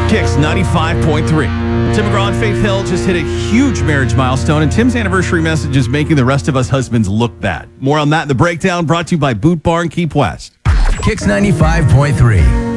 Kicks 95.3. Tim McGraw and Faith Hill just hit a huge marriage milestone, and Tim's anniversary message is making the rest of us husbands look bad. More on that in the breakdown, brought to you by Boot Barn Keep West. Kicks 95.3.